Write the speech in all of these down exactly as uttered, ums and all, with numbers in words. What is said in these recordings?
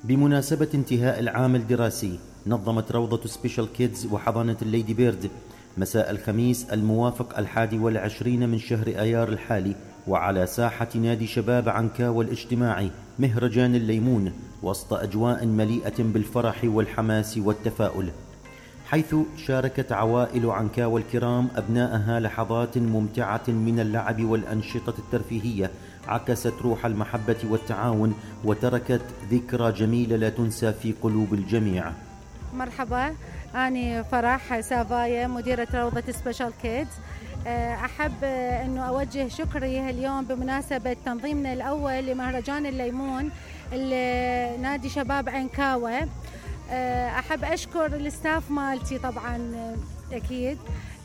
بمناسبة انتهاء العام الدراسي، نظمت روضة سبيشال كيدز وحضانة الليدي بيرد مساء الخميس الموافق الحادي والعشرين من شهر آيار الحالي وعلى ساحة نادي شباب عنكاوى الاجتماعي مهرجان الليمون، وسط أجواء مليئة بالفرح والحماس والتفاؤل، حيث شاركت عوائل عنكاوى الكرام أبنائها لحظات ممتعة من اللعب والأنشطة الترفيهية عكست روح المحبة والتعاون وتركت ذكرى جميلة لا تنسى في قلوب الجميع. مرحبا، أنا فرح سافايا مديرة روضة سبيشال كيدز. أحب أنه أوجه شكري اليوم بمناسبة تنظيمنا الأول لمهرجان الليمون نادي شباب عنكاوى. أحب أشكر الستاف مالتي طبعا أكيد.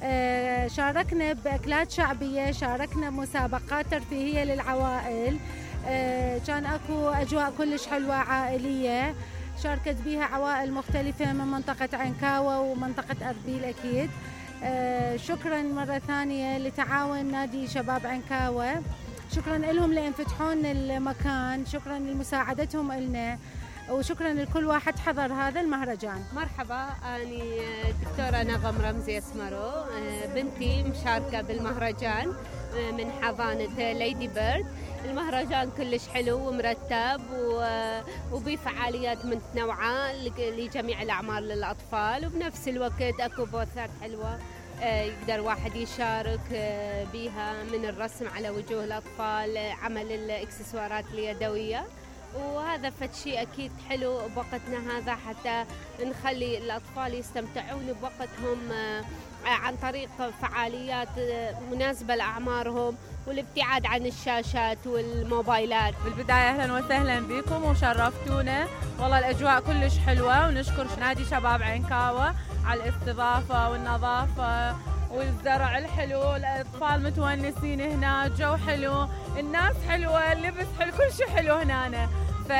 شاركنا بأكلات شعبية، شاركنا بمسابقات ترفيهية للعوائل، كان أكو أجواء كلش حلوة عائلية شاركت بها عوائل مختلفة من منطقة عنكاوى ومنطقة أربيل أكيد. شكرا مرة ثانية لتعاون نادي شباب عنكاوى، شكرا لهم لأن فتحون المكان، شكرا لمساعدتهم إلنا، وشكرا لكل واحد حضر هذا المهرجان. مرحبا، أنا دكتورة نغم رمزي اسمرو، بنتي مشاركة بالمهرجان من حضانة ليدي بيرد. المهرجان كلش حلو ومرتب وبفعاليات متنوعة لجميع الأعمار للأطفال، وبنفس الوقت أكو بوثات حلوة يقدر واحد يشارك بها من الرسم على وجوه الأطفال، عمل الإكسسوارات اليدوية، وهذا فشي أكيد حلو بوقتنا هذا حتى نخلي الأطفال يستمتعون بوقتهم عن طريق فعاليات مناسبة لأعمارهم والابتعاد عن الشاشات والموبايلات. بالبداية أهلا وسهلا بكم وشرفتونا، والله الأجواء كلش حلوة، ونشكر نادي شباب عنكاوى على الاستضافة والنظافة والزرع الحلو، الأطفال متونسين هنا، جو حلو، الناس حلوة، اللبس حلو، كل شيء حلو هنا.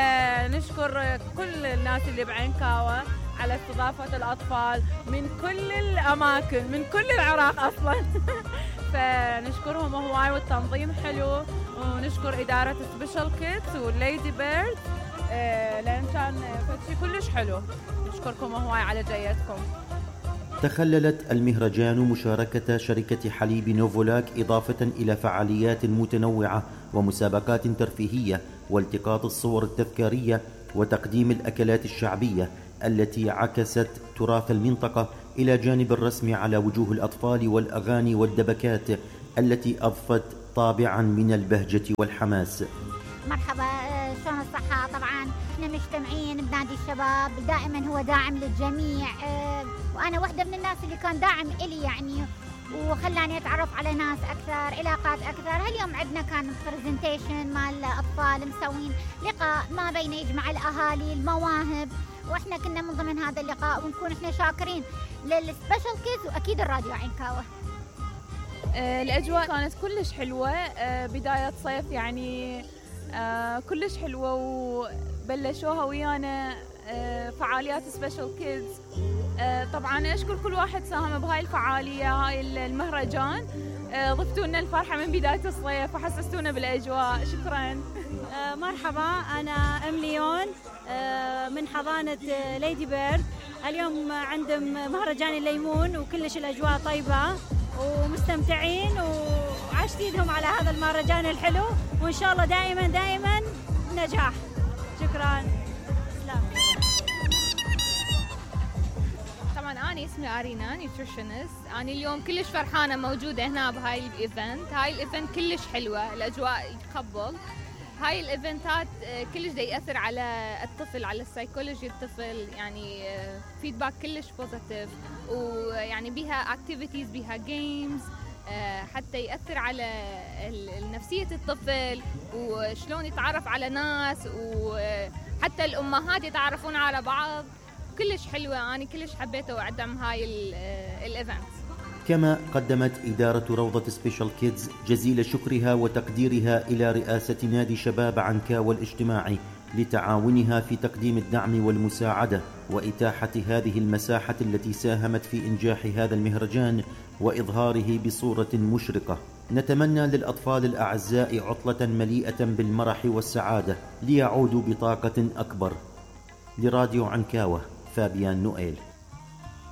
فنشكر كل الناس اللي بعنكاوى على استضافة الأطفال من كل الأماكن، من كل العراق أصلا. فنشكرهم هواي، والتنظيم حلو، ونشكر إدارة سبيشال كيدز والليدي بيرد لأن كان شيء كلش حلو. نشكركم هواي على جيتكم. تخللت المهرجان مشاركة شركة حليب نوفولاك إضافة إلى فعاليات متنوعة ومسابقات ترفيهية والتقاط الصور التذكارية وتقديم الأكلات الشعبية التي عكست تراث المنطقة، إلى جانب الرسم على وجوه الأطفال والأغاني والدبكات التي أضفت طابعا من البهجة والحماس. مرحبا، شلون الصحة؟ طبعا احنا مجتمعين بنادي الشباب، دائما هو داعم للجميع، وانا واحدة من الناس اللي كان داعم إلي يعني، وخلاني اتعرف على ناس اكثر، علاقات اكثر. هاليوم عندنا كان برزنتيشن مع الاطفال، مسوين لقاء ما بين يجمع الاهالي المواهب، واحنا كنا من ضمن هذا اللقاء، ونكون احنا شاكرين للسبيشال كيدز واكيد الراديو عنكاوى. الاجواء كانت كلش حلوة، بداية صيف يعني كلش حلوة، وبلشوها ويانا فعاليات سبيشال كيدز. طبعا اشكر كل واحد ساهم بهاي الفعالية، هاي المهرجان، ضفتوا لنا الفرحة من بداية الصيف وحسستونا بالاجواء. شكرا. مرحبا، انا ام ليون من حضانة ليدي بيرد. اليوم عندهم مهرجان الليمون وكلش الاجواء طيبة ومستمتعين، وعاشتينهم على هذا المهرجان الحلو، وان شاء الله دائما دائما نجاح. شكرا. سلام. طبعا أنا اسمي أرينا نيوتريشنست. أنا اليوم كلش فرحانة موجودة هنا بهاي الإيفنت. هاي الإيفنت كلش حلوة، الأجواء يتقبل. هاي الإيفنتات كلش دا يأثر على الطفل، على السايكولوجي الطفل، يعني فيدباك كلش بوزيتيف، ويعني بيها اكتيفيتيز، بيها جيمز، حتى يأثر على نفسية الطفل وشلون يتعرف على ناس، وحتى الأمهات يتعرفون على بعض. كلش حلوة، أنا كلش حبيته وأدعم هاي الإيفنت. كما قدمت إدارة روضة سبيشال كيدز جزيل شكرها وتقديرها إلى رئاسة نادي شباب عنكاوى الاجتماعي لتعاونها في تقديم الدعم والمساعدة وإتاحة هذه المساحة التي ساهمت في إنجاح هذا المهرجان وإظهاره بصورة مشرقة. نتمنى للأطفال الأعزاء عطلة مليئة بالمرح والسعادة ليعودوا بطاقة أكبر. لراديو عنكاوة، فابيان نوئيل.